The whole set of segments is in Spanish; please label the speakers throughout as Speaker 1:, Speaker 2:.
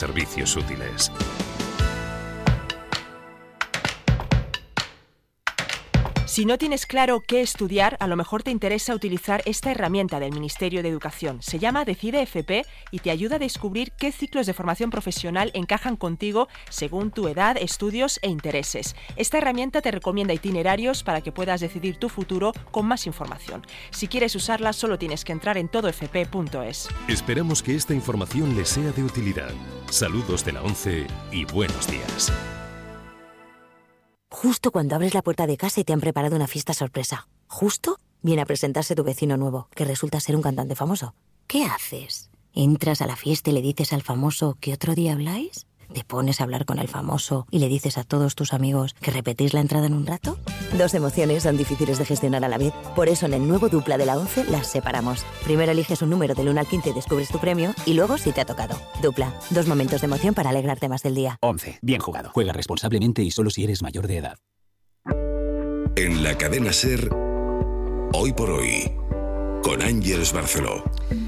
Speaker 1: Servicios útiles.
Speaker 2: Si no tienes claro qué estudiar, a lo mejor te interesa utilizar esta herramienta del Ministerio de Educación. Se llama Decide FP y te ayuda a descubrir qué ciclos de formación profesional encajan contigo según tu edad, estudios e intereses. Esta herramienta te recomienda itinerarios para que puedas decidir tu futuro con más información. Si quieres usarla, solo tienes que entrar en todofp.es.
Speaker 1: Esperamos que esta información les sea de utilidad. Saludos de la ONCE y buenos días.
Speaker 3: Justo cuando abres la puerta de casa y te han preparado una fiesta sorpresa. Justo viene a presentarse tu vecino nuevo, que resulta ser un cantante famoso. ¿Qué haces? ¿Entras a la fiesta y le dices al famoso que otro día habláis? ¿Te pones a hablar con el famoso y le dices a todos tus amigos que repetís la entrada en un rato? Dos emociones son difíciles de gestionar a la vez. Por eso en el nuevo Dupla de la ONCE las separamos. Primero eliges un número del 1 al 15 y descubres tu premio, y luego si te ha tocado. Dupla, dos momentos de emoción para alegrarte más del día.
Speaker 4: 11. Bien jugado. Juega responsablemente y solo si eres mayor de edad.
Speaker 5: En la cadena SER, Hoy por Hoy, con Ángeles Barceló.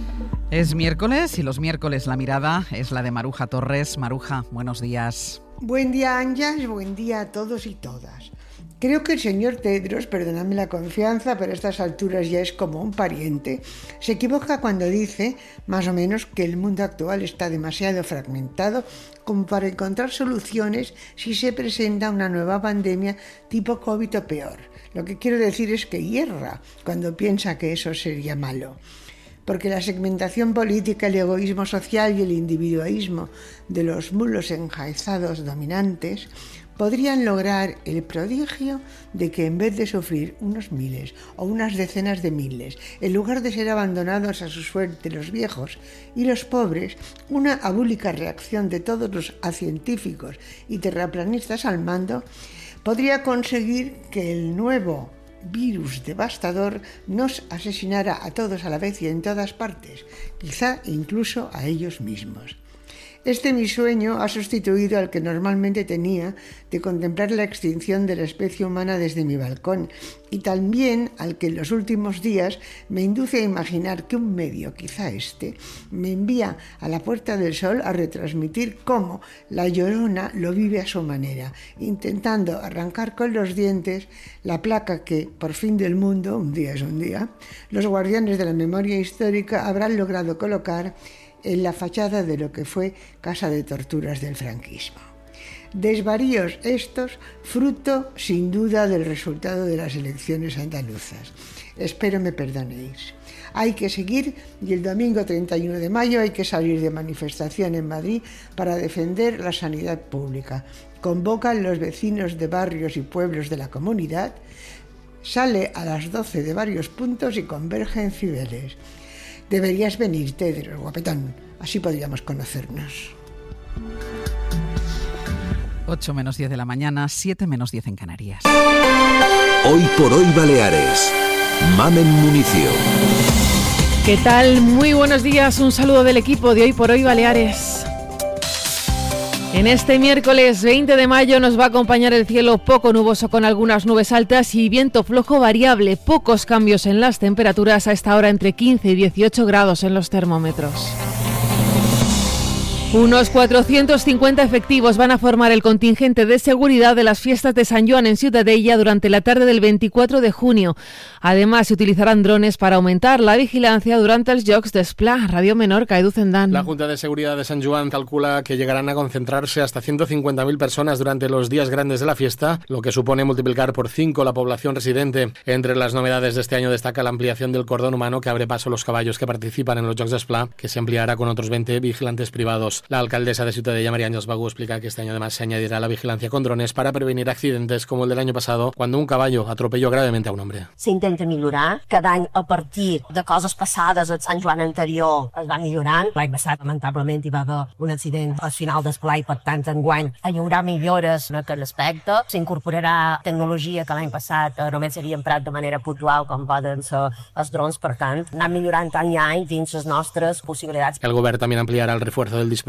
Speaker 6: Es miércoles y los miércoles la mirada es la de Maruja Torres. Maruja, buenos días.
Speaker 7: Buen día, Ángeles, buen día a todos y todas. Creo que el señor Tedros, perdóname la confianza, pero a estas alturas ya es como un pariente, se equivoca cuando dice, más o menos, que el mundo actual está demasiado fragmentado como para encontrar soluciones si se presenta una nueva pandemia tipo COVID o peor. Lo que quiero decir es que hierra cuando piensa que eso sería malo. Porque la segmentación política, el egoísmo social y el individualismo de los mulos enjaizados dominantes podrían lograr el prodigio de que en vez de sufrir unos miles o unas decenas de miles, en lugar de ser abandonados a su suerte los viejos y los pobres, una abúlica reacción de todos los acientíficos y terraplanistas al mando podría conseguir que el nuevo virus devastador nos asesinara a todos a la vez y en todas partes, quizá incluso a ellos mismos. Este mi sueño ha sustituido al que normalmente tenía de contemplar la extinción de la especie humana desde mi balcón, y también al que en los últimos días me induce a imaginar que un medio, quizá este, me envía a la Puerta del Sol a retransmitir cómo la Llorona lo vive a su manera, intentando arrancar con los dientes la placa que, por fin del mundo, un día es un día, los guardianes de la memoria histórica habrán logrado colocar en la fachada de lo que fue casa de torturas del franquismo. Desvaríos estos, fruto sin duda del resultado de las elecciones andaluzas. Espero me perdonéis. Hay que seguir y el domingo 31 de mayo hay que salir de manifestación en Madrid para defender la sanidad pública. Convocan los vecinos de barrios y pueblos de la comunidad, sale a las 12 de varios puntos y converge en Cibeles. Deberías venir, Tedros, guapetón, así podríamos conocernos.
Speaker 6: 8 menos 10 de la mañana, 7 menos 10 en Canarias.
Speaker 5: Hoy por Hoy Baleares, Mamen Municio.
Speaker 8: ¿Qué tal? Muy buenos días, un saludo del equipo de Hoy por Hoy Baleares. En este miércoles 20 de mayo nos va a acompañar el cielo poco nuboso con algunas nubes altas y viento flojo variable. Pocos cambios en las temperaturas, a esta hora entre 15 y 18 grados en los termómetros. Unos 450 efectivos van a formar el contingente de seguridad de las fiestas de San Joan en Ciutadella durante la tarde del 24 de junio. Además, se utilizarán drones para aumentar la vigilancia durante els Jocs d'Esplà. Radio Menorca, Edu Zendán.
Speaker 9: La Junta de Seguridad de San Joan calcula que llegarán a concentrarse hasta 150.000 personas durante los días grandes de la fiesta, lo que supone multiplicar por 5 la población residente. Entre las novedades de este año destaca la ampliación del cordón humano que abre paso a los caballos que participan en los Jocs d'Esplà, que se ampliará con otros 20 vigilantes privados. La alcaldesa de Ciutadella, María Ángeles Bagú, explica que este año además se añadirá la vigilancia con drones para prevenir accidentes como el del año pasado, cuando un caballo atropelló gravemente a un hombre.
Speaker 10: S'intenta millorar. Cada any, a partir de coses passades al Sant Joan anterior, es va millorant. L'any passat, lamentablement, hi va haver un accident al final d'Esplà i, per tant, enguany hi haurà millores en aquest aspecte. S'incorporarà tecnologia que l'any passat només s'havia emprat de manera puntual, com poden ser els drons. Per tant, anar millorant any a any dins les nostres possibilitats.
Speaker 9: El govern també ampliarà el refuerzo del dispositiu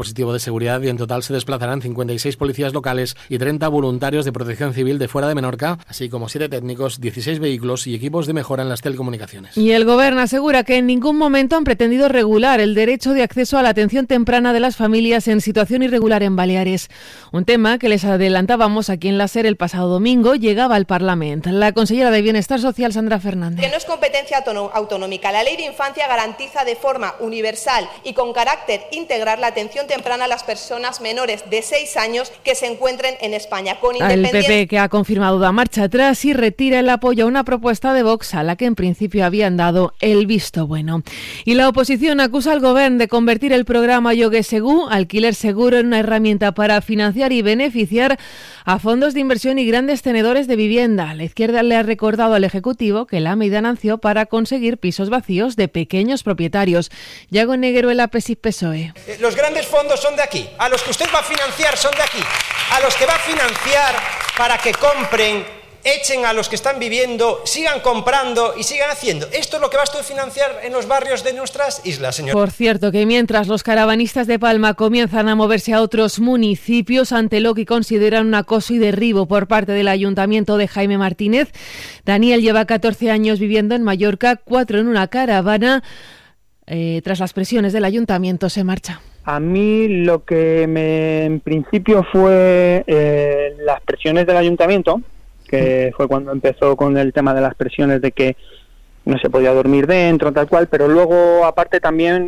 Speaker 9: dispositivo de seguridad y en total se desplazarán 56 policías locales y 30 voluntarios de protección civil de fuera de Menorca, así como 7 técnicos, 16 vehículos y equipos de mejora en las telecomunicaciones.
Speaker 8: Y el Gobierno asegura que en ningún momento han pretendido regular el derecho de acceso a la atención temprana de las familias en situación irregular en Baleares. Un tema que les adelantábamos aquí en la SER el pasado domingo llegaba al Parlamento. La consellera de Bienestar Social, Sandra Fernández.
Speaker 11: Que no es competencia autonómica. La Ley de Infancia garantiza de forma universal y con carácter integral la atención temprana a las personas menores de 6 años que se encuentren en España.
Speaker 8: El PP, que ha confirmado da marcha atrás y retira el apoyo a una propuesta de Vox a la que en principio habían dado el visto bueno. Y la oposición acusa al Gobierno de convertir el programa Lloguer Segur, alquiler seguro, en una herramienta para financiar y beneficiar a fondos de inversión y grandes tenedores de vivienda. La izquierda le ha recordado al Ejecutivo que la medida nació para conseguir pisos vacíos de pequeños propietarios. Yago Negueruela, PSOE.
Speaker 12: Los grandes fondos son de aquí. A los que usted va a financiar son de aquí. A los que va a financiar para que compren, echen a los que están viviendo, sigan comprando y sigan haciendo. Esto es lo que va a financiar en los barrios de nuestras islas, señor.
Speaker 8: Por cierto, que mientras los caravanistas de Palma comienzan a moverse a otros municipios ante lo que consideran un acoso y derribo por parte del Ayuntamiento de Jaime Martínez, Daniel lleva 14 años viviendo en Mallorca, 4 en una caravana. Tras las presiones del Ayuntamiento se marcha.
Speaker 13: A mí lo que en principio fue las presiones del Ayuntamiento, que fue cuando empezó con el tema de las presiones de que no se podía dormir dentro, tal cual, pero luego aparte también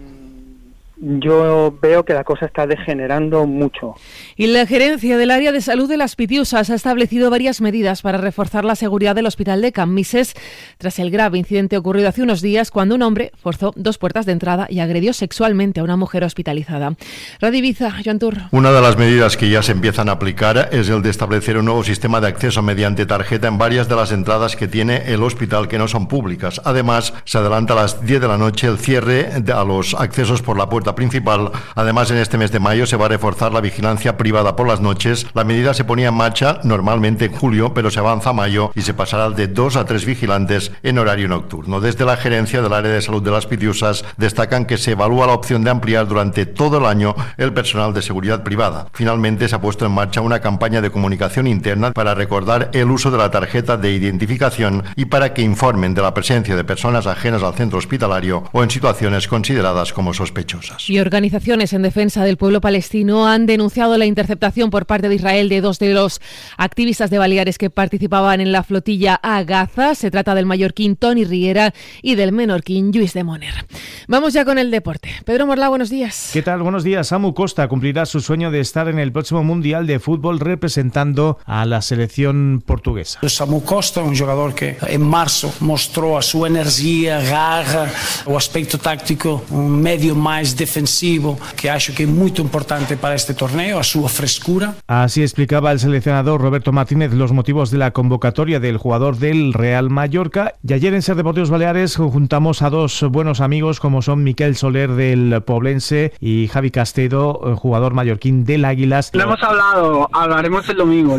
Speaker 13: yo veo que la cosa está degenerando mucho.
Speaker 8: Y la gerencia del área de salud de Las Pitiusas ha establecido varias medidas para reforzar la seguridad del hospital de Cammises tras el grave incidente ocurrido hace unos días cuando un hombre forzó 2 puertas de entrada y agredió sexualmente a una mujer hospitalizada. Radio Ibiza, Joan Tur.
Speaker 14: Una de las medidas que ya se empiezan a aplicar es el de establecer un nuevo sistema de acceso mediante tarjeta en varias de las entradas que tiene el hospital que no son públicas. Además, se adelanta a las 10 de la noche el cierre a los accesos por la puerta principal. Además, en este mes de mayo se va a reforzar la vigilancia privada por las noches. La medida se ponía en marcha normalmente en julio, pero se avanza a mayo y se pasará de 2 a 3 vigilantes en horario nocturno. Desde la gerencia del área de salud de Las Pitiusas destacan que se evalúa la opción de ampliar durante todo el año el personal de seguridad privada. Finalmente, se ha puesto en marcha una campaña de comunicación interna para recordar el uso de la tarjeta de identificación y para que informen de la presencia de personas ajenas al centro hospitalario o en situaciones consideradas como sospechosas.
Speaker 8: Y organizaciones en defensa del pueblo palestino han denunciado la interceptación por parte de Israel de 2 de los activistas de Baleares que participaban en la flotilla a Gaza. Se trata del mallorquín Toni Riera y del menorquín Lluís de Moner. Vamos ya con el deporte. Pedro Morlá, buenos días.
Speaker 15: ¿Qué tal? Buenos días. Samu Costa cumplirá su sueño de estar en el próximo Mundial de Fútbol representando a la selección portuguesa.
Speaker 16: Samu Costa, un jugador que en marzo mostró a su energía, garra, o aspecto táctico, un medio más defensivo que acho que es muy importante para este torneo, a su frescura.
Speaker 15: Así explicaba el seleccionador Roberto Martínez los motivos de la convocatoria del jugador del Real Mallorca. Y ayer en Ser Deportivos Baleares juntamos a 2 buenos amigos como son Miquel Soler del Poblense y Javi Castedo, jugador mallorquín del Águilas.
Speaker 17: Lo hemos hablado, hablaremos el domingo.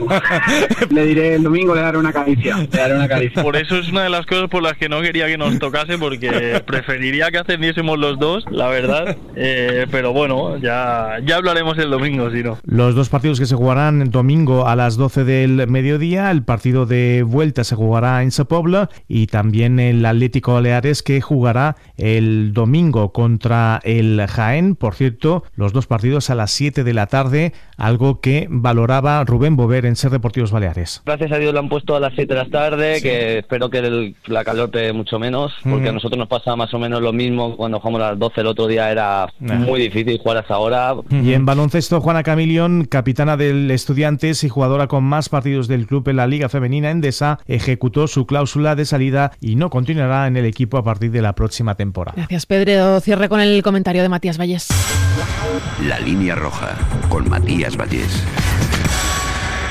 Speaker 17: Le diré el domingo, le daré una caricia.
Speaker 18: Por eso es una de las cosas por las que no quería que nos tocase, porque preferiría que ascendiésemos los dos, la verdad. Pero bueno, ya hablaremos el domingo, si no.
Speaker 15: Los 2 partidos que se jugarán el domingo a las 12 del mediodía, el partido de vuelta se jugará en Sa Pobla y también el Atlético Baleares que jugará el domingo contra el Jaén. Por cierto, los 2 partidos a las 7 de la tarde, algo que valoraba Rubén Bover en Ser Deportivos Baleares.
Speaker 19: Gracias a Dios lo han puesto a las 7 de la tarde, sí. Que espero que la calor pegue mucho menos, porque a nosotros nos pasa más o menos lo mismo cuando jugamos a las 12 el otro día, era muy difícil jugar hasta ahora.
Speaker 15: Y en baloncesto, Juana Camilión, capitana del Estudiantes y jugadora con más partidos del club en la Liga Femenina Endesa, ejecutó su cláusula de salida y no continuará en el equipo a partir de la próxima temporada.
Speaker 8: Gracias, Pedro. Cierre con el comentario de Matías Vallés.
Speaker 5: La línea roja, con Matías Vallés.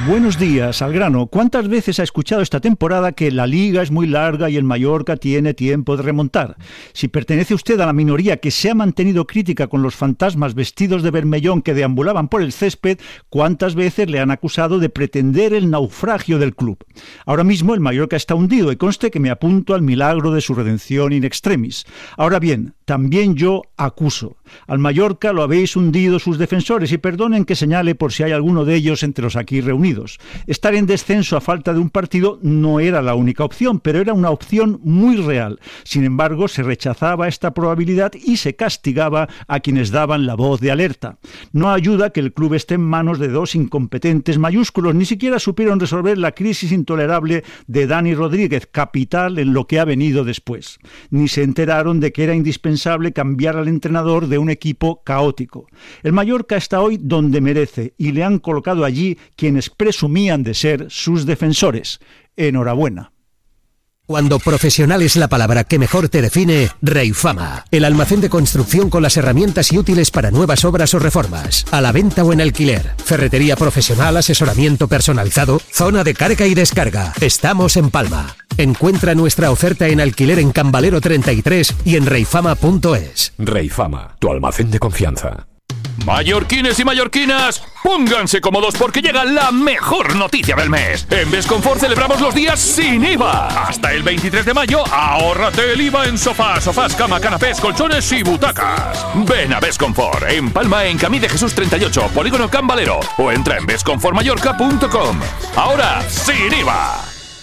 Speaker 20: Buenos días, al grano. ¿Cuántas veces ha escuchado esta temporada que la Liga es muy larga y el Mallorca tiene tiempo de remontar? Si pertenece usted a la minoría que se ha mantenido crítica con los fantasmas vestidos de bermellón que deambulaban por el césped, ¿cuántas veces le han acusado de pretender el naufragio del club? Ahora mismo el Mallorca está hundido y conste que me apunto al milagro de su redención in extremis. Ahora bien, también yo acuso. Al Mallorca lo habéis hundido sus defensores y perdonen que señale por si hay alguno de ellos entre los aquí reunidos. Estar en descenso a falta de un partido no era la única opción, pero era una opción muy real. Sin embargo, se rechazaba esta probabilidad y se castigaba a quienes daban la voz de alerta. No ayuda que el club esté en manos de dos incompetentes mayúsculos, ni siquiera supieron resolver la crisis intolerable de Dani Rodríguez, capital en lo que ha venido después. Ni se enteraron de que era indispensable cambiar al entrenador de un equipo caótico. El Mallorca está hoy donde merece y le han colocado allí quienes presumían de ser sus defensores. Enhorabuena.
Speaker 21: Cuando profesional es la palabra que mejor te define, Reifama, el almacén de construcción con las herramientas y útiles para nuevas obras o reformas, a la venta o en alquiler, ferretería profesional, asesoramiento personalizado, zona de carga y descarga. Estamos en Palma. Encuentra nuestra oferta en alquiler en Can Valero 33 y en reifama.es.
Speaker 1: Reifama, tu almacén de confianza.
Speaker 22: Mallorquines y mallorquinas, pónganse cómodos porque llega la mejor noticia del mes. En Besconfort celebramos los días sin IVA. Hasta el 23 de mayo, ahórrate el IVA en sofás, cama, canapés, colchones y butacas. Ven a Besconfort, en Palma, en Camí de Jesús 38, Polígono Can Valero, o entra en besconfortmallorca.com. Ahora, sin IVA.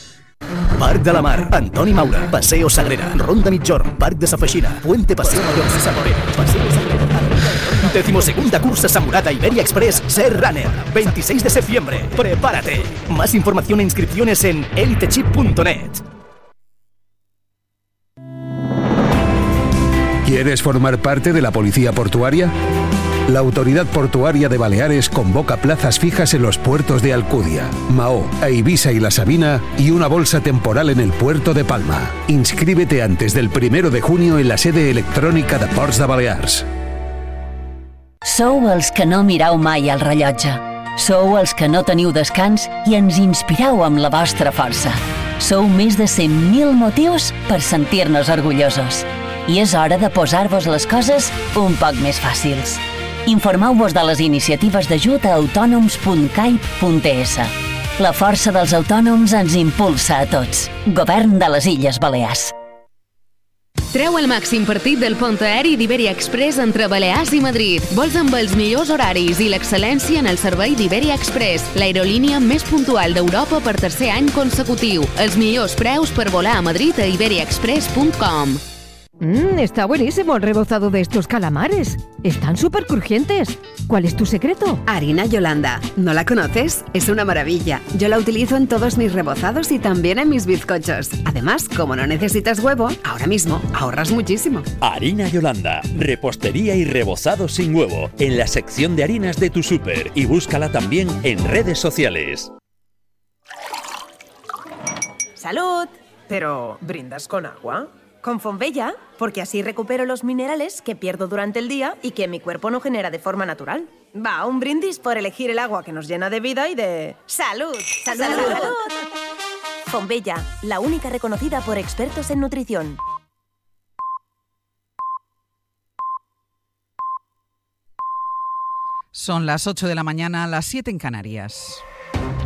Speaker 23: Parc de la Mar, Antoni Maura, Paseo Sagrera, Ronda Migjorn, Parc de Safeixina, Puente Paseo Mayor, Saborera, Paseo Sagrera, 12ª cursa Samurata Iberia Express Ser Runner, 26 de septiembre. Prepárate. Más información e inscripciones en elitechip.net.
Speaker 24: ¿Quieres formar parte de la Policía Portuaria? La Autoridad Portuaria de Baleares convoca plazas fijas en los puertos de Alcudia, Mahó, Eivissa y La Sabina y una bolsa temporal en el puerto de Palma. Inscríbete antes del 1 de junio en la sede electrònica de Ports de Balears.
Speaker 25: Sou els que no mirau mai el rellotge. Sou els que no teniu descans i ens inspirau amb la vostra força. Sou més de 100.000 motius per sentir-nos orgullosos. I és hora de posar-vos les coses un poc més fàcils. Informeu-vos de les iniciatives d'ajut a autònoms.caip.es. La força dels autònoms ens impulsa a tots. Govern de les Illes Balears.
Speaker 26: Treu el màxim partit del pont aeri d'Iberia Express entre Balears i Madrid. Vols amb els millors horaris i l'excel·lència en el servei d'Iberia Express, l'aerolínia més puntual d'Europa per tercer any consecutiu. Els millors preus per volar a Madrid a iberiaexpress.com.
Speaker 27: Está buenísimo el rebozado de estos calamares. Están súper crujientes. ¿Cuál es tu secreto?
Speaker 28: Harina Yolanda. ¿No la conoces? Es una maravilla. Yo la utilizo en todos mis rebozados y también en mis bizcochos. Además, como no necesitas huevo, ahora mismo ahorras muchísimo.
Speaker 29: Harina Yolanda. Repostería y rebozado sin huevo. En la sección de harinas de tu súper. Y búscala también en redes sociales.
Speaker 30: ¡Salud! Pero, ¿brindas con agua? Con Fonbella, porque así recupero los minerales que pierdo durante el día y que mi cuerpo no genera de forma natural. Va, un brindis por elegir el agua que nos llena de vida y de... ¡Salud! ¡Salud! ¡Salud! Fonbella, la única reconocida por expertos en nutrición.
Speaker 6: Son las 8 de la mañana, las 7 en Canarias.